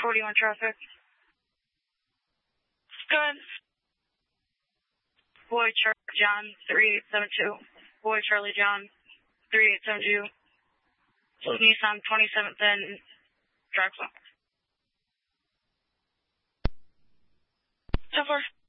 41 traffic. Good. Boy Charlie John 3872. Boy Charlie John 3872. Nissan 27th and Drexel. So far.